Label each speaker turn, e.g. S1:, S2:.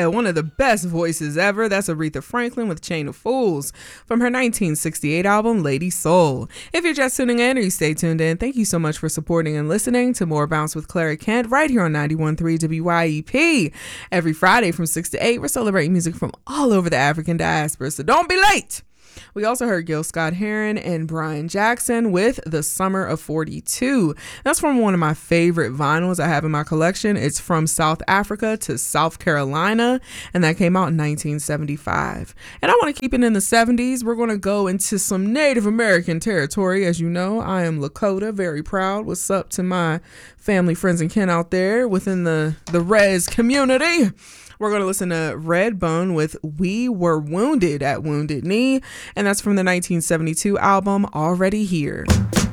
S1: Yeah, one of the best voices ever. That's Aretha Franklin with Chain of Fools from her 1968 album, Lady Soul. If you're just tuning in or you stay tuned in, thank you so much for supporting and listening to More Bounce with Clara Kent right here on 91.3 WYEP. Every Friday from 6 to 8, we're celebrating music from all over the African diaspora, so don't be late. We also heard Gil Scott-Heron and Brian Jackson with The Summer of 42. That's from one of my favorite vinyls I have in my collection. It's From South Africa to South Carolina, and that came out in 1975. And I want to keep it in the 70s. We're going to go into some Native American territory. As you know, I am Lakota, very proud. What's up to my family, friends, and kin out there within the Res community? We're going to listen to Redbone with We Were Wounded at Wounded Knee, and that's from the 1972 album Already Here.